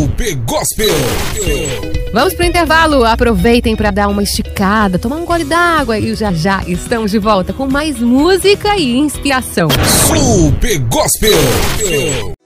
Super Gospel. Vamos pro intervalo, aproveitem para dar uma esticada, tomar um gole d'água e já já estamos de volta com mais música e inspiração. Super Gospel.